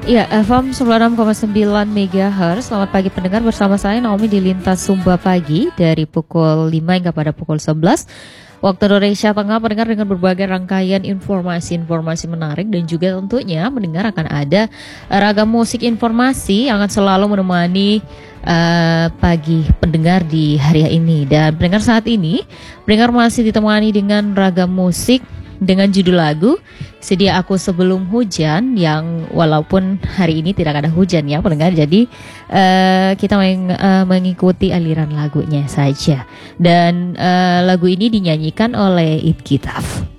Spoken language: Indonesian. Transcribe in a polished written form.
Iya, FM 96,9 MHz. Selamat pagi pendengar, bersama saya Naomi di Lintas Sumba Pagi dari pukul 5 hingga pada pukul 11 waktu Indonesia Tengah. Pendengar dengan berbagai rangkaian informasi-informasi menarik, dan juga tentunya mendengar akan ada ragam musik informasi yang akan selalu menemani pagi pendengar di hari ini. Dan pendengar saat ini, pendengar masih ditemani dengan ragam musik dengan judul lagu Sedia Aku Sebelum Hujan, yang walaupun hari ini tidak ada hujan ya pendengar, jadi kita mengikuti aliran lagunya saja. Dan lagu ini dinyanyikan oleh It Gitaf.